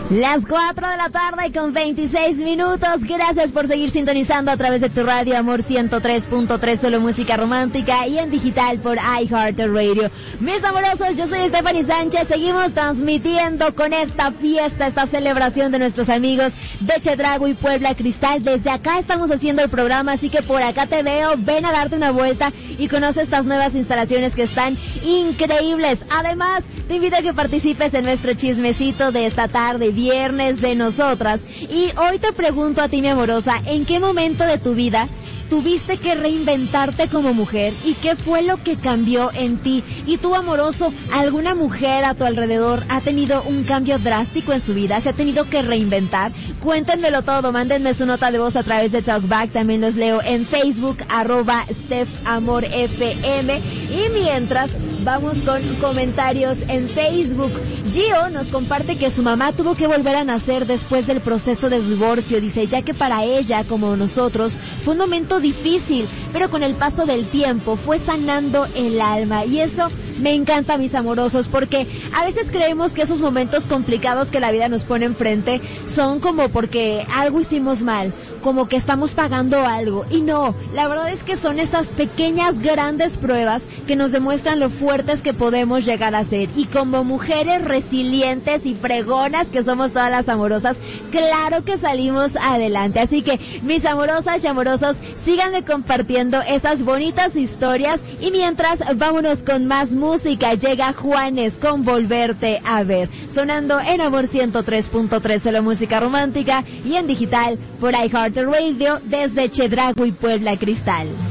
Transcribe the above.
Las 4 de la tarde con 26 minutos. Gracias por seguir sintonizando a través de tu radio Amor 103.3, solo música romántica, y en digital por iHeartRadio. Mis amorosos, yo soy Stephanie Sánchez. Seguimos transmitiendo con esta fiesta, esta celebración de nuestros amigos de Chedraui Puebla Cristal. Desde acá estamos haciendo el programa, así que por acá te veo. Ven a darte una vuelta y conoce estas nuevas instalaciones que están increíbles. Además, te invito a que participes en nuestro chismecito de esta tarde, viernes de nosotras. Y hoy te pregunto a ti, mi amorosa, ¿en qué momento de tu vida tuviste que reinventarte como mujer? ¿Y qué fue lo que cambió en ti? Y tú, amoroso, ¿alguna mujer a tu alrededor ha tenido un cambio drástico en su vida? ¿Se ha tenido que reinventar? Cuéntenmelo todo, mándenme su nota de voz a través de Talkback. También los leo en Facebook, @StephAmorFM. Y mientras, vamos con comentarios en Facebook. Gio nos comparte que su mamá tuvo que volver a nacer después del proceso de divorcio. Dice, ya que para ella, como nosotros, fue un momento difícil, pero con el paso del tiempo fue sanando el alma. Y eso me encanta, mis amorosos, porque a veces creemos que esos momentos complicados que la vida nos pone enfrente son como porque algo hicimos mal, como que estamos pagando algo. Y no, la verdad es que son esas pequeñas, grandes pruebas que nos demuestran lo fuertes que podemos llegar a ser. Y como mujeres resilientes y fregonas que somos todas las amorosas, claro que salimos adelante. Así que, mis amorosas y amorosos, síganme compartiendo esas bonitas historias. Y mientras, vámonos con más música. Llega Juanes con Volverte a Ver, sonando en Amor 103.3, solo música romántica, y en digital por iHeartRadio desde Chedraui Puebla Cristal.